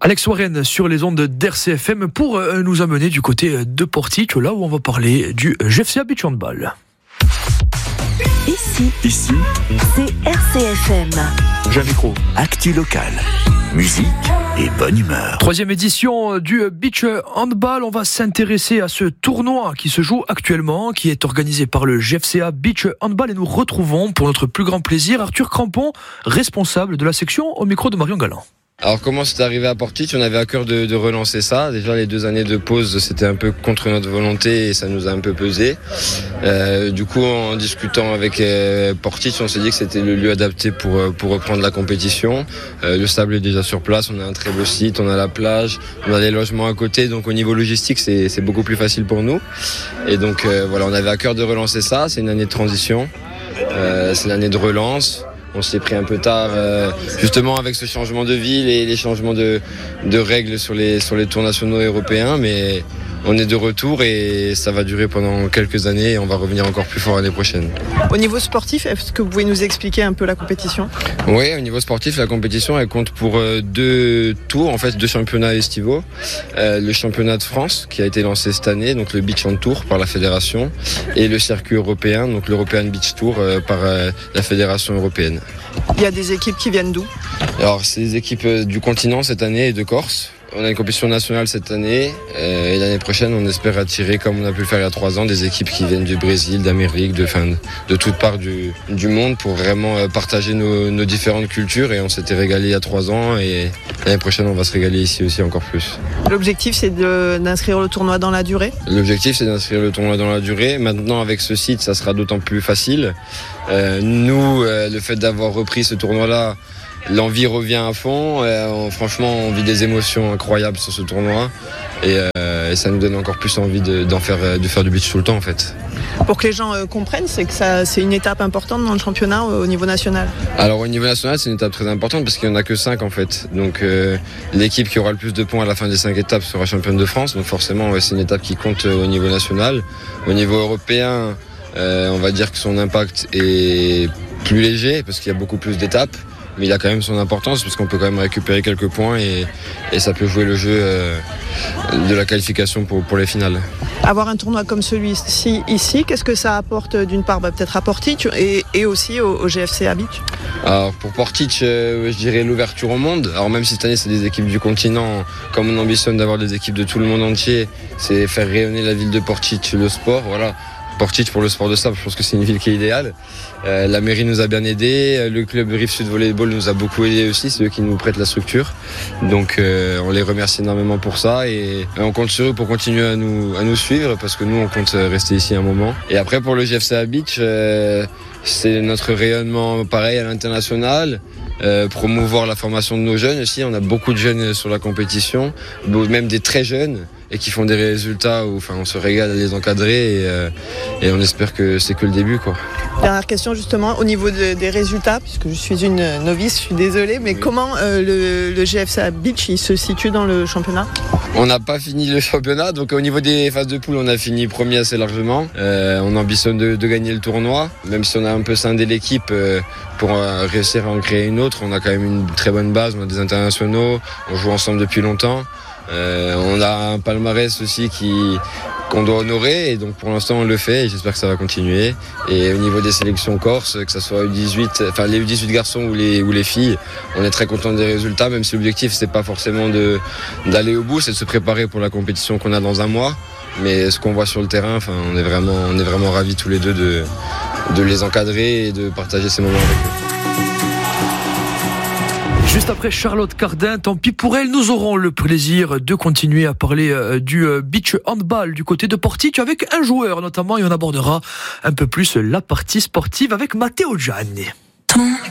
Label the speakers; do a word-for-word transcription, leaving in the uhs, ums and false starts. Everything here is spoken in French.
Speaker 1: Alex Warren sur les ondes d'R C F M pour nous amener du côté de Portici, là où on va parler du G F C A Beach Handball.
Speaker 2: Ici,
Speaker 3: Ici,
Speaker 2: c'est R C F M.
Speaker 1: J'ai un micro.
Speaker 3: actu local, musique et bonne humeur.
Speaker 1: Troisième édition du Beach Handball. On va s'intéresser à ce tournoi qui se joue actuellement, qui est organisé par le G F C A Beach Handball. Et nous retrouvons, pour notre plus grand plaisir, Arthur Crampon, responsable de la section, au micro de Marion Galland.
Speaker 4: Alors comment c'est arrivé à Portici ? On avait à cœur de, de relancer ça. Déjà les deux années de pause, c'était un peu contre notre volonté et ça nous a un peu pesé. Euh, du coup, en discutant avec euh, Portici, on s'est dit que c'était le lieu adapté pour, pour reprendre la compétition. Euh, le sable est déjà sur place, on a un très beau site, on a la plage, on a des logements à côté, donc au niveau logistique, c'est, c'est beaucoup plus facile pour nous. Et donc euh, voilà, on avait à cœur de relancer ça. C'est une année de transition, euh, c'est l'année de relance. On s'est pris un peu tard, euh, justement avec ce changement de ville et les changements de, de règles sur les, sur les tours nationaux et européens, mais on est de retour et ça va durer pendant quelques années et on va revenir encore plus fort l'année prochaine.
Speaker 5: Au niveau sportif, est-ce que vous pouvez nous expliquer un peu la compétition ?
Speaker 4: Oui, au niveau sportif, la compétition elle compte pour deux tours, en fait deux championnats estivaux. Euh, le championnat de France qui a été lancé cette année, donc le Beach Hand Tour par la fédération, et le circuit européen, donc l'European Beach Tour euh, par euh, la fédération européenne.
Speaker 5: Il y a des équipes qui viennent d'où ?
Speaker 4: Alors c'est des équipes du continent cette année et de Corse. On a une compétition nationale cette année euh, et l'année prochaine on espère attirer, comme on a pu le faire il y a trois ans, des équipes qui viennent du Brésil, d'Amérique, de, fin, de toutes parts du, du monde pour vraiment euh, partager nos, nos différentes cultures, et on s'était régalé il y a trois ans et l'année prochaine on va se régaler ici aussi encore plus.
Speaker 5: L'objectif c'est de, d'inscrire le tournoi dans la durée ?
Speaker 4: L'objectif c'est d'inscrire le tournoi dans la durée. Maintenant avec ce site ça sera d'autant plus facile. Euh, nous, euh, le fait d'avoir repris ce tournoi-là, l'envie revient à fond. Euh, on, franchement, on vit des émotions incroyables sur ce tournoi et, euh, et ça nous donne encore plus envie de, d'en faire, de faire du beach tout le temps en fait.
Speaker 5: Pour que les gens euh, comprennent, c'est que ça, c'est une étape importante dans le championnat au, au niveau national.
Speaker 4: Alors au niveau national, c'est une étape très importante parce qu'il n'y en a que cinq en fait. Donc euh, l'équipe qui aura le plus de points à la fin des cinq étapes sera championne de France. Donc forcément, ouais, c'est une étape qui compte au niveau national. Au niveau européen, euh, on va dire que son impact est plus léger parce qu'il y a beaucoup plus d'étapes. Mais il a quand même son importance parce qu'on peut quand même récupérer quelques points et, et ça peut jouer le jeu euh, de la qualification pour, pour les finales.
Speaker 5: Avoir un tournoi comme celui-ci ici, qu'est-ce que ça apporte d'une part bah, peut-être à Portici et, et aussi au, au G F C A Beach ?
Speaker 4: Alors pour Portici, euh, je dirais l'ouverture au monde. Alors même si cette année c'est des équipes du continent, comme on ambitionne d'avoir des équipes de tout le monde entier, c'est faire rayonner la ville de Portici, le sport, voilà. Portici pour le sport de sable, je pense que c'est une ville qui est idéale. Euh, la mairie nous a bien aidés, le club Rive Sud Volleyball nous a beaucoup aidés aussi, c'est eux qui nous prêtent la structure. Donc euh, on les remercie énormément pour ça et on compte sur eux pour continuer à nous, à nous suivre parce que nous on compte rester ici un moment. Et après pour le G F C A Beach, euh, c'est notre rayonnement pareil à l'international. Euh, promouvoir la formation de nos jeunes aussi, on a beaucoup de jeunes sur la compétition, même des très jeunes et qui font des résultats où enfin, on se régale à les encadrer et, euh, et on espère que c'est que le début quoi.
Speaker 5: Dernière question justement, au niveau de, des résultats, puisque je suis une novice, je suis désolée, mais oui. comment euh, le, le G F C A Beach il se situe dans le championnat ?
Speaker 4: On n'a pas fini le championnat, donc au niveau des phases de poule, on a fini premier assez largement. Euh, on ambitionne de, de gagner le tournoi, même si on a un peu scindé l'équipe euh, pour euh, réussir à en créer une autre. On a quand même une très bonne base, on a des internationaux, on joue ensemble depuis longtemps. Euh, on a un palmarès aussi qui, qu'on doit honorer et donc pour l'instant on le fait et j'espère que ça va continuer. Et au niveau des sélections corse, que ce soit U dix-huit, enfin les U dix-huit garçons ou les, ou les filles, on est très content des résultats, même si l'objectif c'est pas forcément de, d'aller au bout, c'est de se préparer pour la compétition qu'on a dans un mois. Mais ce qu'on voit sur le terrain, enfin, on est vraiment, on est vraiment ravis tous les deux de, de les encadrer et de partager ces moments avec eux.
Speaker 1: Juste après Charlotte Cardin, tant pis pour elle, nous aurons le plaisir de continuer à parler euh, du euh, beach handball du côté de Portici avec un joueur notamment, et on abordera un peu plus la partie sportive avec Matteo Gianni.